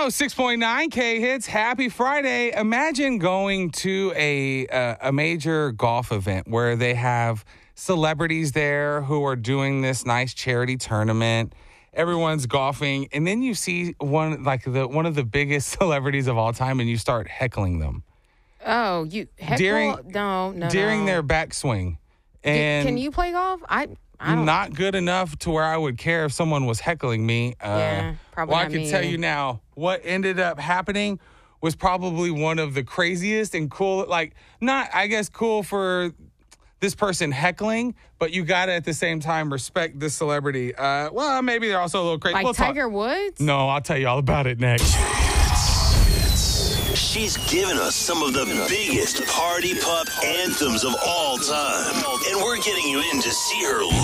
106.9 K Hits. Happy Friday. Imagine going to a major golf event where they have celebrities there who are doing this nice charity tournament. Everyone's golfing, and then you see one of the biggest celebrities of all time, and you start heckling them. Oh, you heckle? No. During their backswing. And can you play golf? I don't. Not good enough to where I would care if someone was heckling me. Probably well, I not can me tell either. you now, what ended up happening was probably one of the craziest and cool, cool for this person heckling, but you got to at the same time respect this celebrity. Well, maybe they're also a little crazy. Like Tiger Woods? No, I'll tell you all about it next. She's given us some of the biggest party pup anthems of all time. And we're getting you in to see her